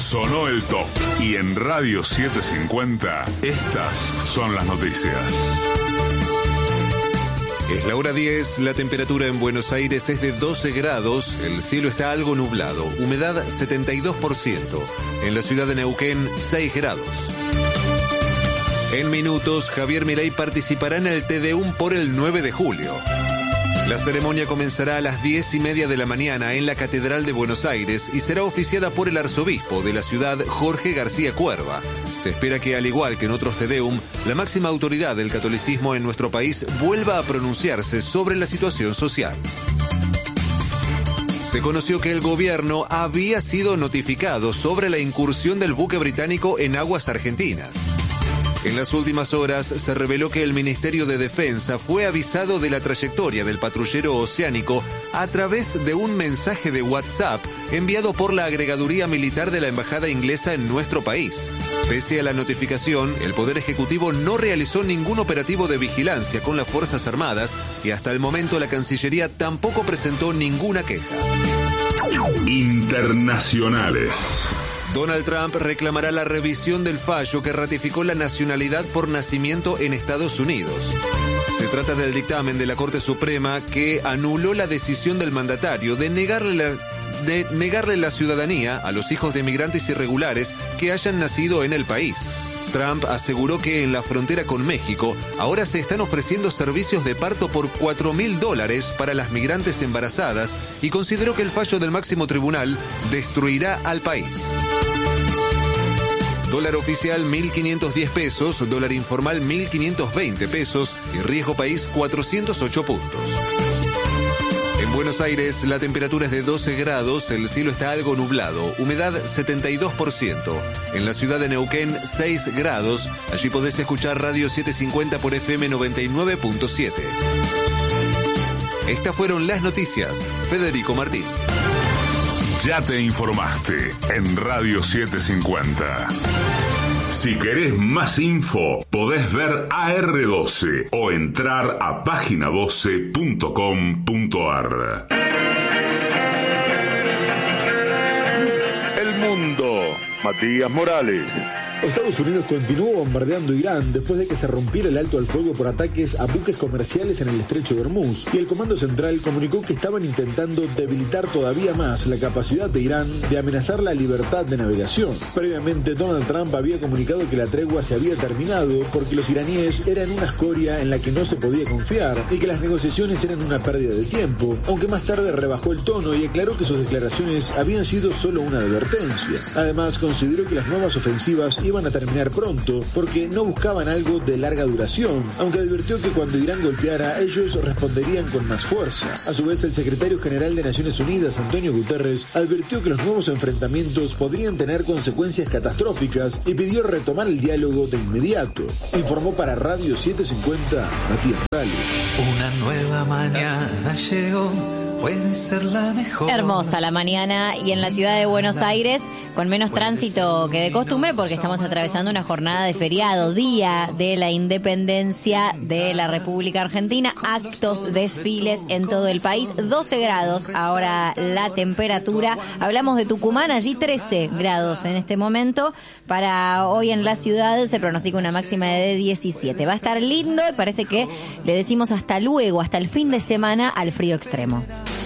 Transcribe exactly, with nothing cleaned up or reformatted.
Sonó el top. Y en Radio setecientos cincuenta, estas son las noticias. Es la hora diez, la temperatura en Buenos Aires es de doce grados, el cielo está algo nublado, humedad setenta y dos por ciento. En la ciudad de Neuquén, seis grados. En minutos, Javier Milei participará en el Te Deum por el nueve de julio. La ceremonia comenzará a las diez y media de la mañana en la Catedral de Buenos Aires y será oficiada por el arzobispo de la ciudad, Jorge García Cuerva. Se espera que, al igual que en otros Te Deum, la máxima autoridad del catolicismo en nuestro país vuelva a pronunciarse sobre la situación social. Se conoció que el gobierno había sido notificado sobre la incursión del buque británico en aguas argentinas. En las últimas horas se reveló que el Ministerio de Defensa fue avisado de la trayectoria del patrullero oceánico a través de un mensaje de WhatsApp enviado por la agregaduría militar de la Embajada inglesa en nuestro país. Pese a la notificación, el Poder Ejecutivo no realizó ningún operativo de vigilancia con las Fuerzas Armadas y hasta el momento la Cancillería tampoco presentó ninguna queja. Internacionales. Donald Trump reclamará la revisión del fallo que ratificó la nacionalidad por nacimiento en Estados Unidos. Se trata del dictamen de la Corte Suprema que anuló la decisión del mandatario de negarle la, de negarle la ciudadanía a los hijos de migrantes irregulares que hayan nacido en el país. Trump aseguró que en la frontera con México ahora se están ofreciendo servicios de parto por cuatro mil dólares para las migrantes embarazadas y consideró que el fallo del máximo tribunal destruirá al país. Dólar oficial mil quinientos diez pesos, dólar informal mil quinientos veinte pesos y riesgo país cuatrocientos ocho puntos. En Buenos Aires la temperatura es de doce grados, el cielo está algo nublado, humedad setenta y dos por ciento. En la ciudad de Neuquén seis grados, allí podés escuchar Radio setecientos cincuenta por F M noventa y nueve punto siete. Estas fueron las noticias. Federico Martín. Ya te informaste en Radio setecientos cincuenta. Si querés más info, podés ver A R doce o entrar a página doce punto com punto ar. El mundo, Matías Morales. Estados Unidos continuó bombardeando Irán después de que se rompiera el alto al fuego por ataques a buques comerciales en el estrecho de Hormuz, y el Comando Central comunicó que estaban intentando debilitar todavía más la capacidad de Irán de amenazar la libertad de navegación. Previamente, Donald Trump había comunicado que la tregua se había terminado porque los iraníes eran una escoria en la que no se podía confiar y que las negociaciones eran una pérdida de tiempo, aunque más tarde rebajó el tono y aclaró que sus declaraciones habían sido solo una advertencia. Además, consideró que las nuevas ofensivas iban a terminar pronto porque no buscaban algo de larga duración, aunque advirtió que cuando Irán golpeara, ellos responderían con más fuerza. A su vez, el secretario general de Naciones Unidas, Antonio Guterres, advirtió que los nuevos enfrentamientos podrían tener consecuencias catastróficas y pidió retomar el diálogo de inmediato. Informó para Radio setecientos cincuenta, Matías Morales. Una nueva mañana llegó. Puede ser la mejor. Hermosa la mañana y en la ciudad de Buenos Aires con menos tránsito que de costumbre porque estamos atravesando una jornada de feriado, día de la independencia de la República Argentina, actos, desfiles en todo el país, doce grados ahora la temperatura. Hablamos de Tucumán, allí trece grados en este momento. Para hoy en la ciudad se pronostica una máxima de diecisiete. Va a estar lindo y parece que le decimos hasta luego, hasta el fin de semana al frío extremo.